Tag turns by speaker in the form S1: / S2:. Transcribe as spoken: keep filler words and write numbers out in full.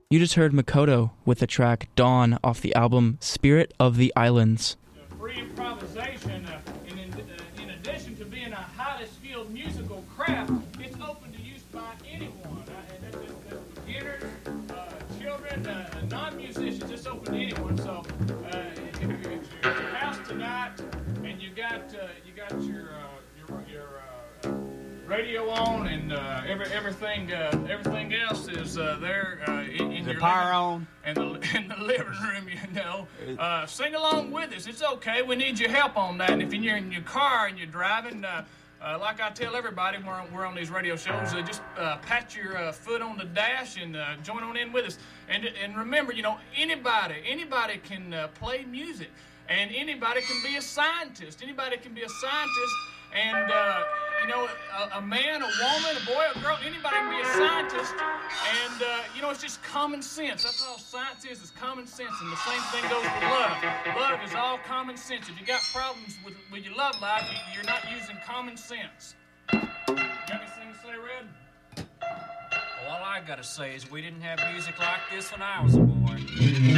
S1: You just heard Makoto with the track Dawn off the album Spirit of the Islands.
S2: Free improvisation, uh, in, in, uh, in addition to being a highly skilled musical craft, it's open to use by anyone. Uh, and that's, that's, that's beginners, uh, children, uh, non-musicians, it's open to anyone. So uh, if you're at your house tonight and you got uh, you got your uh, your, your uh, radio on and uh, every everything uh, everything else is uh, there uh, in, in
S3: the
S2: your
S3: power
S2: living,
S3: on
S2: in the in the living room, you know. Uh, sing along with us. It's okay. We need your help on that. And if you're in your car and you're driving, uh, uh, like I tell everybody, we're on, we're on these radio shows. Uh, just uh, pat your uh, foot on the dash and uh, join on in with us. And and remember, you know, anybody anybody can uh, play music, and anybody can be a scientist. Anybody can be a scientist. And, uh, you know, a, a man, a woman, a boy, a girl, anybody can be a scientist. And, uh, you know, it's just common sense. That's all science is, is common sense. And the same thing goes with love. Love is all common sense. If you got problems with, with your love life, you, you're not using common sense. You got anything to say, Red?
S4: All I got to say is we didn't have music like this when I was a boy.